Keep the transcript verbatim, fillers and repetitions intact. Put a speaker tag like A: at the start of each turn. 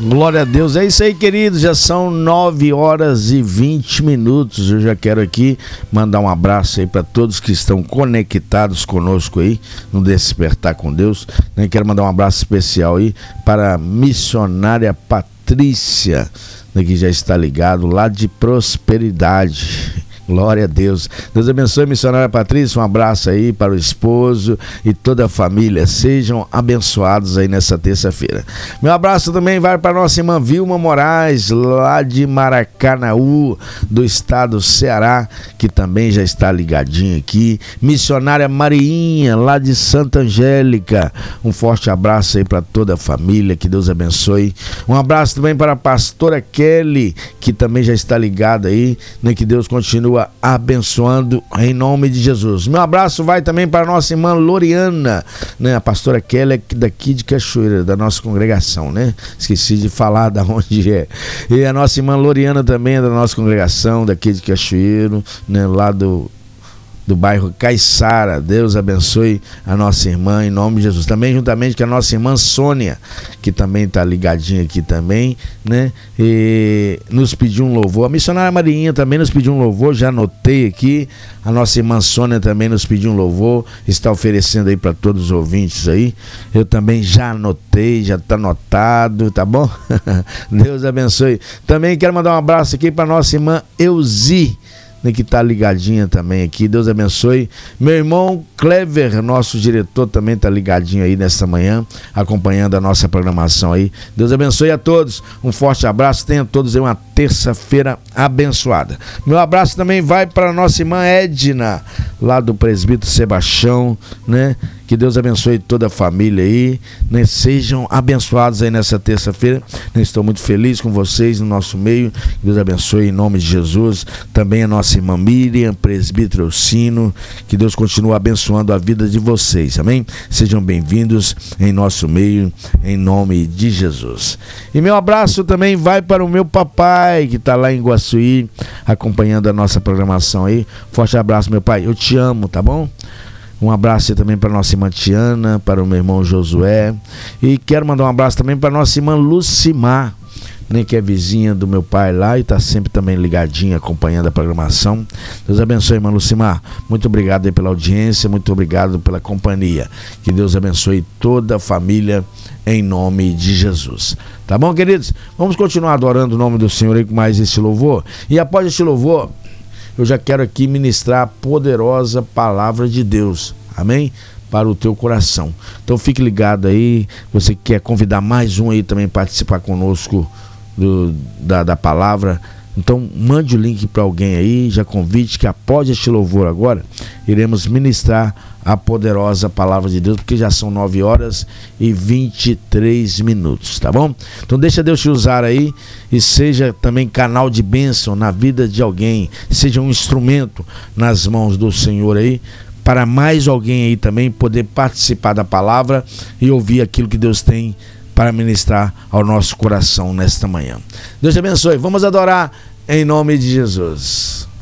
A: Glória a Deus, é isso aí, queridos, já são nove horas e vinte minutos. Eu já quero aqui mandar um abraço aí para todos que estão conectados conosco aí no Despertar com Deus, né? Quero mandar um abraço especial aí para a missionária Patrícia, né, que já está ligado lá de Prosperidade. Glória a Deus. Deus abençoe a missionária Patrícia, um abraço aí para o esposo e toda a família. Sejam abençoados aí nessa terça-feira. Meu abraço também vai para a nossa irmã Vilma Moraes, lá de Maracanaú, do estado do Ceará, que também já está ligadinha aqui. Missionária Mariinha, lá de Santa Angélica. Um forte abraço aí para toda a família, que Deus abençoe. Um abraço também para a pastora Kelly, que também já está ligada aí, né? Que Deus continue abençoando em nome de Jesus. Meu abraço vai também para a nossa irmã Loriana, né? A pastora Kelly é daqui de Cachoeira, da nossa congregação, né? Esqueci de falar da onde é. E a nossa irmã Loriana também é da nossa congregação, daqui de Cachoeiro, né? Lá do do bairro Caiçara. Deus abençoe a nossa irmã em nome de Jesus. Também juntamente com a nossa irmã Sônia, que também está ligadinha aqui também, né? E nos pediu um louvor. A missionária Marinha também nos pediu um louvor, já anotei aqui. A nossa irmã Sônia também nos pediu um louvor, está oferecendo aí para todos os ouvintes aí. Eu também já anotei, já está anotado, tá bom? Deus abençoe. Também quero mandar um abraço aqui para nossa irmã Euzi, que está ligadinha também aqui. Deus abençoe. Meu irmão Clever, nosso diretor, também está ligadinho aí nesta manhã, acompanhando a nossa programação aí. Deus abençoe a todos. Um forte abraço. Tenham todos aí uma terça-feira abençoada. Meu abraço também vai para a nossa irmã Edna, lá do presbítero Sebastião, né? Que Deus abençoe toda a família aí, né? Sejam abençoados aí nessa terça-feira. Estou muito feliz com vocês no nosso meio. Deus abençoe em nome de Jesus. Também a nossa irmã Miriam, presbítero Sino. Que Deus continue abençoando a vida de vocês, amém? Sejam bem-vindos em nosso meio, em nome de Jesus. E meu abraço também vai para o meu papai, que está lá em Guaçuí, acompanhando a nossa programação aí. Forte abraço, meu pai. Eu te amo, tá bom? Um abraço também para nossa irmã Tiana, para o meu irmão Josué. E quero mandar um abraço também para nossa irmã Lucimar, né, que é vizinha do meu pai lá e está sempre também ligadinha, acompanhando a programação. Deus abençoe, irmã Lucimar. Muito obrigado aí pela audiência, muito obrigado pela companhia. Que Deus abençoe toda a família em nome de Jesus. Tá bom, queridos? Vamos continuar adorando o nome do Senhor aí com mais este louvor. E após este louvor, eu já quero aqui ministrar a poderosa palavra de Deus, amém? Para o teu coração. Então fique ligado aí, você quer convidar mais um aí também participar conosco do, da, da palavra, então mande o link para alguém aí, já convide que após este louvor agora, iremos ministrar a poderosa palavra de Deus, porque já são nove horas e vinte e três minutos, tá bom? Então deixa Deus te usar aí e seja também canal de bênção na vida de alguém, seja um instrumento nas mãos do Senhor aí, para mais alguém aí também poder participar da palavra e ouvir aquilo que Deus tem para ministrar ao nosso coração nesta manhã. Deus te abençoe. Vamos adorar em nome de Jesus.